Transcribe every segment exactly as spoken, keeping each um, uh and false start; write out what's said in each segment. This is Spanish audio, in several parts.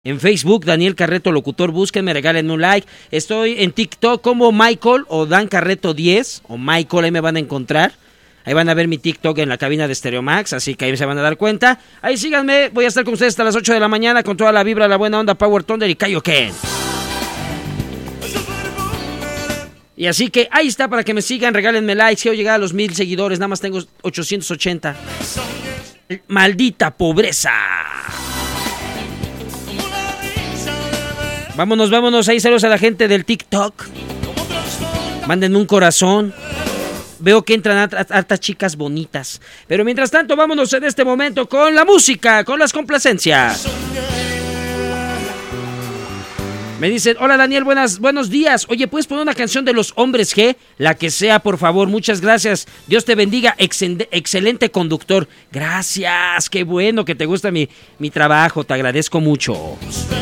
En Facebook, Daniel Carreto Locutor, búsquenme, regálenme un like. Estoy en TikTok como Michael o Dan Carreto diez, o Michael, ahí me van a encontrar. Ahí van a ver mi TikTok en la cabina de Stereo Max, así que ahí se van a dar cuenta. Ahí síganme, voy a estar con ustedes hasta las ocho de la mañana con toda la vibra, la buena onda, Power Thunder y Kaioken. Y así que ahí está para que me sigan, regálenme likes. Quiero llegar a los mil seguidores, nada más tengo ochocientos ochenta. Maldita pobreza. Vámonos, vámonos, ahí saludos a la gente del TikTok. Mándenme un corazón. Veo que entran hartas chicas bonitas. Pero mientras tanto, vámonos en este momento con la música, con las complacencias. Me dicen, hola Daniel, buenas, buenos días. Oye, ¿puedes poner una canción de los Hombres G? La que sea, por favor, muchas gracias. Dios te bendiga, Excel- excelente conductor. Gracias, qué bueno que te gusta mi, mi trabajo, te agradezco mucho.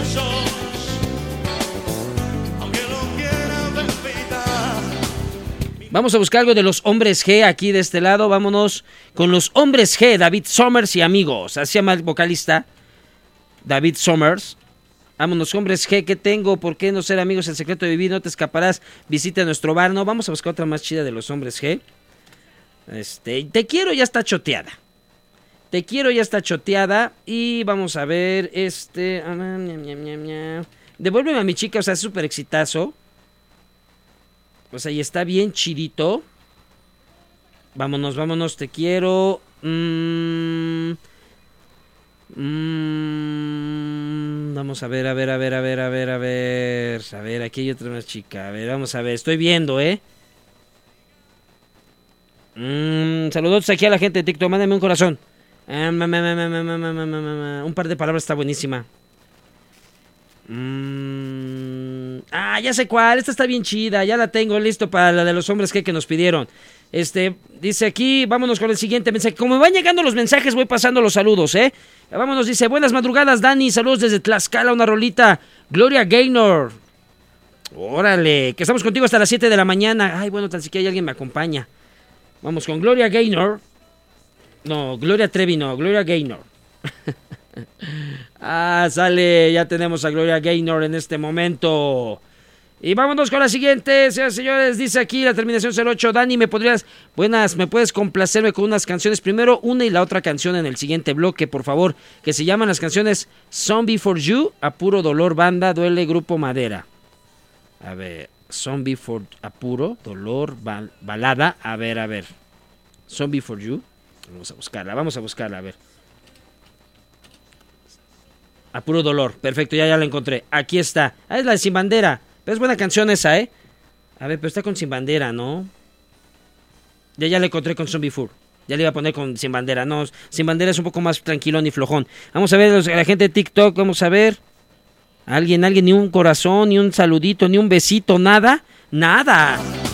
Vamos a buscar algo de los Hombres G aquí de este lado. Vámonos con los Hombres G, David Summers y amigos. Así se llama el vocalista, David Summers. Vámonos, Hombres G, ¿qué tengo? ¿Por qué no ser amigos? El secreto de vivir, no te escaparás. Visita nuestro bar. No, vamos a buscar otra más chida de los Hombres G. Este, Te quiero ya está choteada. Te quiero ya está choteada. Y vamos a ver, este... Devuélveme a mi chica, o sea, es súper exitazo. O sea, y está bien chidito. Vámonos, vámonos, te quiero. Mmm... Mm, vamos a ver, a ver, a ver, a ver, a ver, a ver. A ver, aquí hay otra más chica. A ver, vamos a ver, estoy viendo, ¿eh? Mm, saludos aquí a la gente de TikTok, mándame un corazón. Un par de palabras está buenísima. Mm, ah, ya sé cuál, esta está bien chida, ya la tengo listo para la de los Hombres G que nos pidieron. Este, dice aquí, vámonos con el siguiente mensaje. Como me van llegando los mensajes, voy pasando los saludos, ¿eh? Vámonos, dice, buenas madrugadas, Dani, saludos desde Tlaxcala, una rolita. Gloria Gaynor. Órale, que estamos contigo hasta las siete de la mañana. Ay, bueno, tan siquiera alguien me acompaña. Vamos con Gloria Gaynor. No, Gloria Trevi no, Gloria Gaynor. Ah, sale, ya tenemos a Gloria Gaynor en este momento. Y vámonos con la siguiente, señoras y señores, dice aquí la terminación cero ocho. Dani, ¿me podrías, buenas, me puedes complacerme con unas canciones? Primero una y la otra canción en el siguiente bloque, por favor, que se llaman las canciones Zombie for You, Apuro Dolor Banda, Duele Grupo Madera. A ver, Zombie for Apuro Dolor bal, Balada, a ver, a ver. Zombie for You, vamos a buscarla, vamos a buscarla, a ver. Apuro Dolor, perfecto, ya, ya la encontré. Aquí está, ah, es la de Sin Bandera. Pero es buena canción esa, ¿eh? A ver, pero está con Sin Bandera, ¿no? Ya, ya la encontré con Zombie Fur. Ya le iba a poner con Sin Bandera. No, Sin Bandera es un poco más tranquilón y flojón. Vamos a ver a la gente de TikTok, vamos a ver. Alguien, alguien, ni un corazón, ni un saludito, ni un besito, nada. Nada.